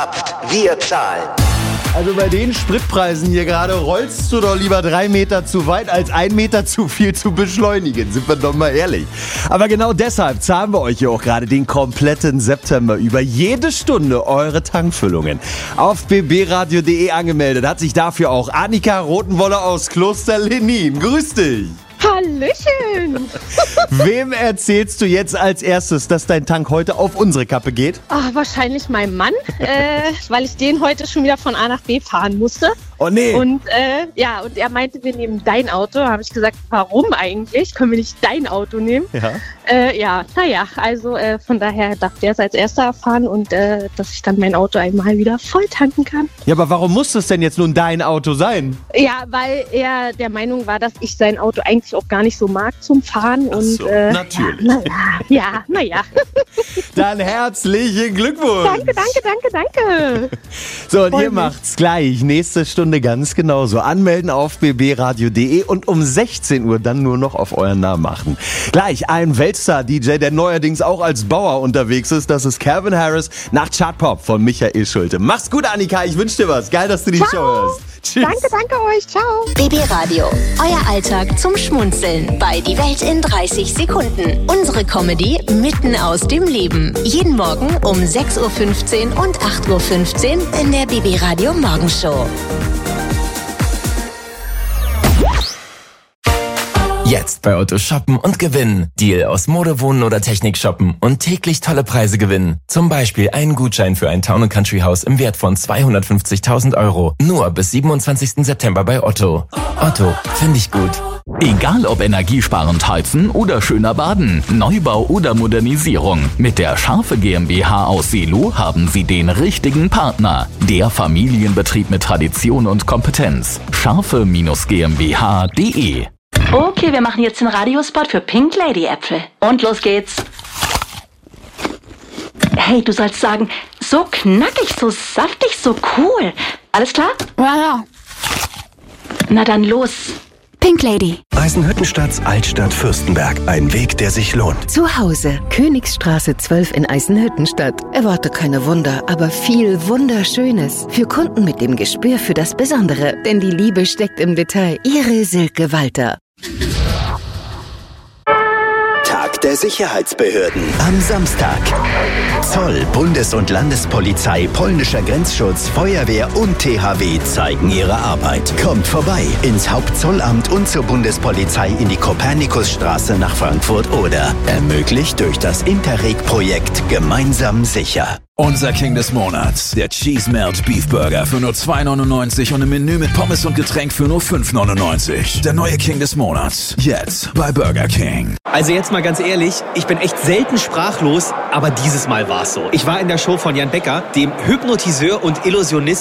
Wir zahlen. Also bei den Spritpreisen hier gerade rollst du doch lieber 3 Meter zu weit, als 1 Meter zu viel zu beschleunigen, sind wir doch mal ehrlich. Aber genau deshalb zahlen wir euch hier auch gerade den kompletten September über jede Stunde eure Tankfüllungen. Auf bbradio.de angemeldet hat sich dafür auch Annika Rotenwolle aus Kloster Lenin. Grüß dich! Hallöchen! Wem erzählst du jetzt als erstes, dass dein Tank heute auf unsere Kappe geht? Ach, wahrscheinlich meinem Mann, weil ich den heute schon wieder von A nach B fahren musste. Oh nee! Und und er meinte, wir nehmen dein Auto. Da habe ich gesagt, warum eigentlich? Können wir nicht dein Auto nehmen? Ja. Also von daher darf der es als erster erfahren und dass ich dann mein Auto einmal wieder voll tanken kann. Ja, aber warum muss das denn jetzt nun dein Auto sein? Ja, weil er der Meinung war, dass ich sein Auto eigentlich auch gar nicht so mag zum Fahren. Ach und so, natürlich. Naja. Dann herzlichen Glückwunsch. Danke. So, und ihr macht's gleich. Nächste Stunde ganz genauso. Anmelden auf bbradio.de und um 16 Uhr dann nur noch auf euren Namen achten. Gleich ein Weltstar-DJ, der neuerdings auch als Bauer unterwegs ist. Das ist Calvin Harris nach Chartpop von Michael Schulte. Mach's gut, Annika. Ich wünsche dir was. Geil, dass du die Show hörst. Tschüss. Danke euch. Ciao. BB Radio. Euer Alltag zum Schmunzeln bei Die Welt in 30 Sekunden. Unsere Comedy mitten aus dem Leben. Jeden Morgen um 6.15 Uhr und 8.15 Uhr in der BB Radio Morgenshow. Jetzt bei Otto shoppen und gewinnen. Deal aus Mode, Wohnen oder Technik shoppen und täglich tolle Preise gewinnen. Zum Beispiel einen Gutschein für ein Town & Country Haus im Wert von 250.000 €. Nur bis 27. September bei Otto. Otto, finde ich gut. Egal ob energiesparend heizen oder schöner baden, Neubau oder Modernisierung. Mit der Scharfe GmbH aus Seelow haben Sie den richtigen Partner. Der Familienbetrieb mit Tradition und Kompetenz. Scharfe-GmbH.de. Okay, wir machen jetzt den Radiospot für Pink Lady Äpfel. Und los geht's. Hey, du sollst sagen, so knackig, so saftig, so cool. Alles klar? Ja. Na dann los. Pink Lady. Eisenhüttenstadt, Altstadt, Fürstenberg. Ein Weg, der sich lohnt. Zu Hause. Königsstraße 12 in Eisenhüttenstadt. Erwarte keine Wunder, aber viel Wunderschönes. Für Kunden mit dem Gespür für das Besondere. Denn die Liebe steckt im Detail. Ihre Silke Walter. Tag der Sicherheitsbehörden am Samstag. Zoll, Bundes- und Landespolizei, polnischer Grenzschutz, Feuerwehr und THW zeigen ihre Arbeit. Kommt vorbei ins Hauptzollamt und zur Bundespolizei in die Kopernikusstraße nach Frankfurt oder ermöglicht durch das Interreg-Projekt Gemeinsam sicher. Unser King des Monats, der Cheese Melt Beef Burger für nur 2,99 und im Menü mit Pommes und Getränk für nur 5,99. Der neue King des Monats, jetzt bei Burger King. Also jetzt mal ganz ehrlich, ich bin echt selten sprachlos, aber dieses Mal war's so. Ich war in der Show von Jan Becker, dem Hypnotiseur und Illusionist.